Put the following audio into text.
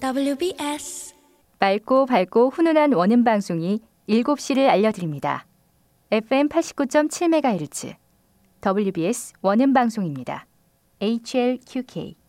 WBS 맑고 밝고 훈훈한 원음 방송이 7시를 알려드립니다. FM 89.7MHz WBS 원음 방송입니다. HLQK